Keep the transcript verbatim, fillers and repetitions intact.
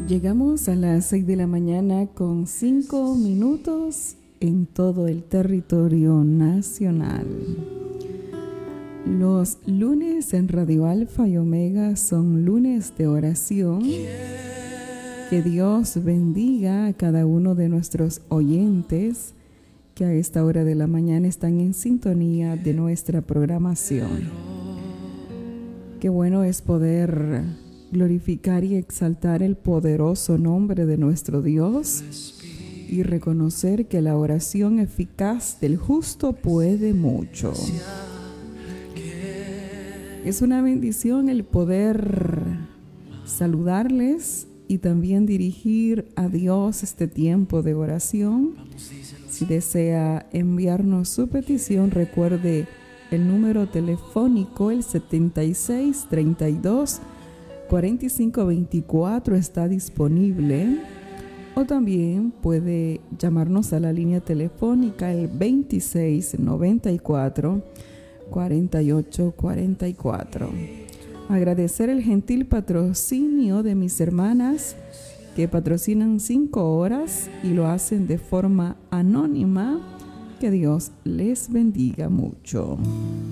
Llegamos a las seis de la mañana con cinco minutos en todo el territorio nacional. Los lunes en Radio Alfa y Omega son lunes de oración. Que Dios bendiga a cada uno de nuestros oyentes que a esta hora de la mañana están en sintonía de nuestra programación. Qué bueno es poder glorificar y exaltar el poderoso nombre de nuestro Dios y reconocer que la oración eficaz del justo puede mucho. Es una bendición el poder saludarles y también dirigir a Dios este tiempo de oración. Si desea enviarnos su petición, recuerde el número telefónico, el setenta y seis, treinta y dos, cuarenta y cinco veinticuatro está disponible, o también puede llamarnos a la línea telefónica el veintiséis, noventa y cuatro, cuarenta y ocho, cuarenta y cuatro. Agradecer el gentil patrocinio de mis hermanas que patrocinan cinco horas y lo hacen de forma anónima. Que Dios les bendiga mucho.